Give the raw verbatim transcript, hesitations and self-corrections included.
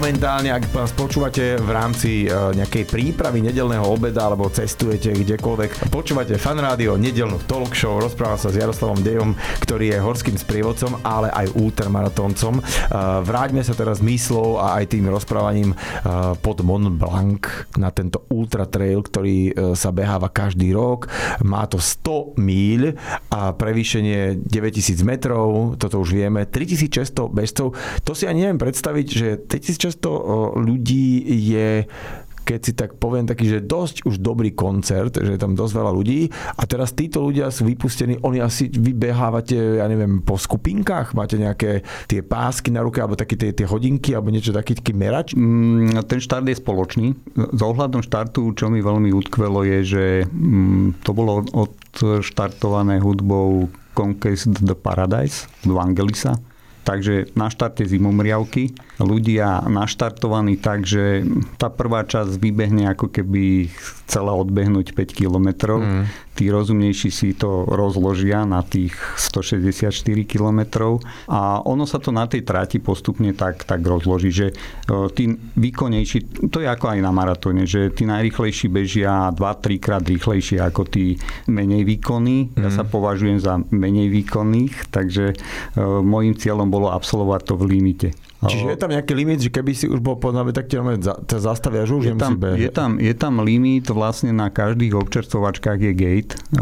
momentálne, ak nás počúvate v rámci nejakej prípravy nedeľného obeda alebo cestujete kdekoľvek, počúvate Fan Rádio, nedeľnú talk show, rozpráva sa s Jaroslavom Dejom, ktorý je horským sprievodcom, ale aj ultramaratóncom. Vráťme sa teraz myslou a aj tým rozprávaním pod Mont Blanc na tento ultra trail, ktorý sa beháva každý rok. Má to sto míľ a prevýšenie deväťtisíc metrov, toto už vieme, tritisícšesťsto bežcov. To si ani neviem predstaviť, že tritisícšesťsto ľudí je, keď si tak poviem, taký, že dosť už dobrý koncert, že je tam dosť veľa ľudí a teraz títo ľudia sú vypustení, oni asi vybehávate, ja neviem, po skupinkách, máte nejaké tie pásky na ruke alebo také tie, tie hodinky alebo niečo taký, taký merač? Mm, ten štart je spoločný. Z ohľadom štartu, čo mi veľmi utkvelo je, že mm, to bolo odštartované hudbou Conquest the Paradise od Vangelisa. Takže na štarte zimomriavky. Ľudia naštartovaní tak, že tá prvá časť vybehne ako keby chcela odbehnúť päť kilometrov. Mm. Tí rozumnejší si to rozložia na tých stošesťdesiatštyri kilometrov a ono sa to na tej trati postupne tak, tak rozloží, že tí výkonnejší, to je ako aj na maratóne, že tí najrýchlejší bežia dva tri krát rýchlejšie ako tí menej výkonní. Mm. Ja sa považujem za menej výkonných, takže môjim cieľom bolo absolvovať to v limite. Čiže je tam nejaký limit, že keby si už bol podľa tak ťa zastavia, že už je tam, je, tam, je tam limit, vlastne na každých občerstvovačkách je gate.